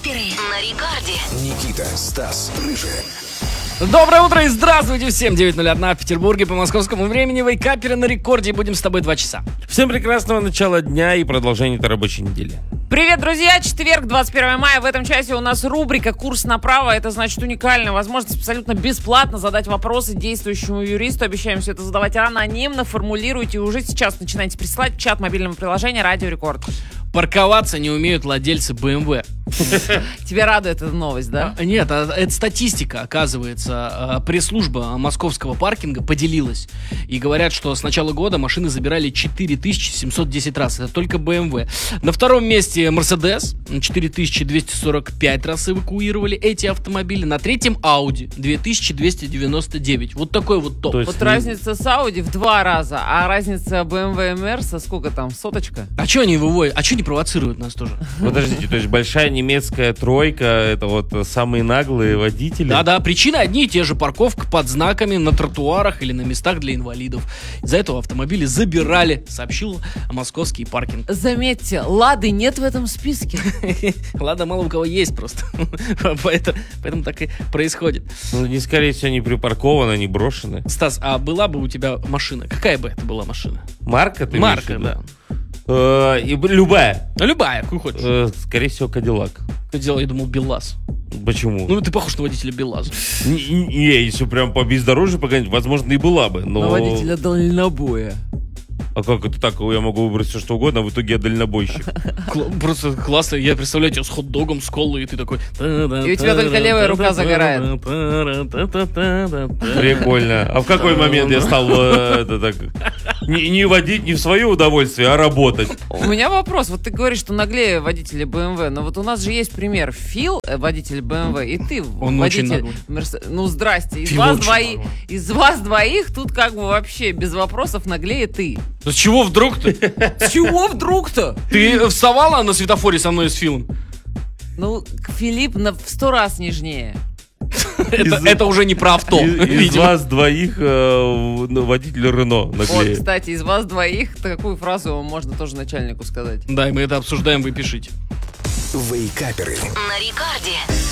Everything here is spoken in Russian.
Вейкаперы на рекорде. Никита, Стас, Рыжий. Доброе утро и здравствуйте всем! 9:01 в Петербурге по московскому времени. Вейкаперы на рекорде. Будем с тобой 2 часа. Всем прекрасного начала дня и продолжения этой рабочей недели. Привет, друзья! Четверг, 21 мая. В этом часе у нас рубрика «Курс направо». Это значит уникальная возможность абсолютно бесплатно задать вопросы действующему юристу. Обещаем все это задавать анонимно. Формулируйте. Уже сейчас начинайте присылать в чат мобильного приложения «Радио Рекорд». Парковаться не умеют владельцы BMW. Тебя радует эта новость, да? Нет, это статистика, оказывается. Пресс-служба московского паркинга поделилась. И говорят, что с начала года машины забирали 4710 раз. Это только BMW. На втором месте Mercedes. 4245 раз эвакуировали эти автомобили. На третьем Audi. 2299. Вот такой вот топ. Вот разница с Audi в 2 раза, а разница BMW и Mercedes, сколько там, соточка? А что они выводят? А что не провоцируют нас тоже? Подождите, то есть большая немецкая тройка, это вот самые наглые водители? Да-да, причины одни и те же. Парковка под знаками на тротуарах или на местах для инвалидов. Из-за этого автомобили забирали, сообщил московский паркинг. Заметьте, Лады нет в этом списке. Лада мало у кого есть просто. Поэтому так и происходит. Ну, не, скорее всего, не припаркованы, не брошены. Стас, а была бы у тебя машина? Какая бы это была машина? Марка, ты имеешь в Марка, виду? да. Любая. Ну, любая, какую хочешь. Скорее всего, Кадиллак. Я думал, БелАЗ. Почему? Ну, ты похож на водителя БелАЗа. Не, если прям по бездорожью погонять, возможно, и была бы, но... На водителя дальнобоя. А как это так? Я могу выбрать все, что угодно, а в итоге я дальнобойщик. Просто классно. Я представляю тебя с хот-догом, с колой, и ты такой... И у тебя только левая рука загорает. Прикольно. А в какой момент я стал не водить не в свое удовольствие, а работать? У меня вопрос. Вот ты говоришь, что наглее водители BMW, но вот у нас же есть пример. Фил, водитель BMW, и ты, Он очень водитель наглый. Мерседес. Ну, здрасте. Фил очень наглый. Из вас двоих тут как бы вообще без вопросов наглее ты. С чего вдруг-то? С чего вдруг-то? Ты вставала на светофоре со мной с Филом? Ну, Филипп в 100 раз нежнее. Это уже не про авто, Из видимо. вас двоих водитель Рено Вот, наглее. кстати, из вас двоих такую фразу можно тоже начальнику сказать. Да, и мы это обсуждаем, вы пишите. Вейкаперы. На рекорде.